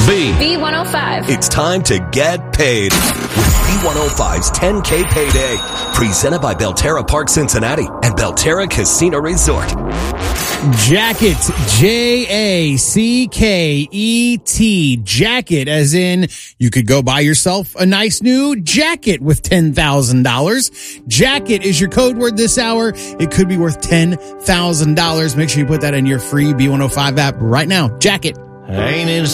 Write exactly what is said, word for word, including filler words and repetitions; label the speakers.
Speaker 1: B.
Speaker 2: B one oh five.
Speaker 3: It's time to get paid with B one oh five's ten K Payday. Presented by Belterra Park Cincinnati and Belterra Casino Resort.
Speaker 4: Jacket, J A C K E T, jacket, as in you could go buy yourself a nice new jacket with ten thousand dollars. Jacket is your code word this hour. It could be worth ten thousand dollars. Make sure you put that in your free B one oh five app right now. Jacket.
Speaker 1: Ain't it